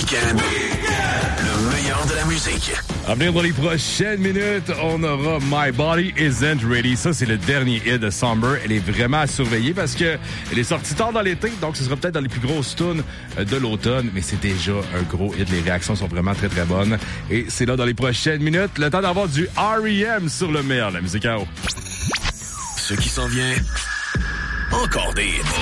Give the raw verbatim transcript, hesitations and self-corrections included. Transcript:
Week-end, le meilleur de la musique. À venir dans les prochaines minutes, on aura My Body Isn't Ready. Ça, c'est le dernier hit de Somber. Elle est vraiment à surveiller parce que elle est sortie tard dans l'été, donc ce sera peut-être dans les plus grosses tunes de l'automne, mais c'est déjà un gros hit. Les réactions sont vraiment très, très bonnes. Et c'est là dans les prochaines minutes, le temps d'avoir du R E M sur le meilleur de la musique à eau. Ce qui s'en vient, encore des hits.